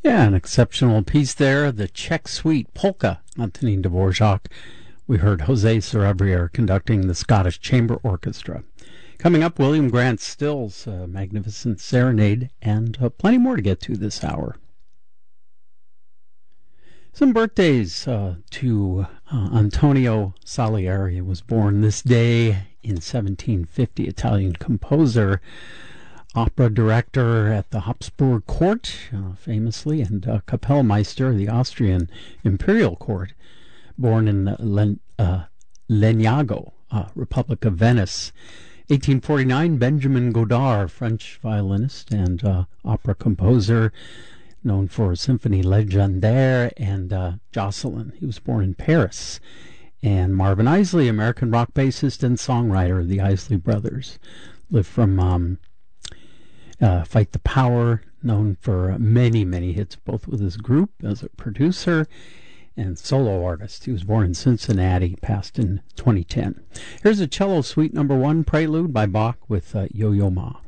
Yeah, an exceptional piece there. The Czech Suite Polka, Antonin Dvorak. We heard Jose Cerebrier conducting the Scottish Chamber Orchestra. Coming up, William Grant Still's Magnificent Serenade, and plenty more to get to this hour. Some birthdays to Antonio Salieri. Was born this day in 1750, Italian composer, opera director at the Habsburg court, famously, and Kapellmeister of the Austrian imperial court. Born in Legnago, Republic of Venice. 1849, Benjamin Godard, French violinist and opera composer, known for Symphonie Légendaire and Jocelyn. He was born in Paris. And Marvin Isley, American rock bassist and songwriter of the Isley Brothers. Lived from Fight the Power, known for many, many hits, both with his group as a producer and solo artist. He was born in Cincinnati, passed in 2010. Here's a cello suite number 1 prelude by Bach with Yo-Yo Ma.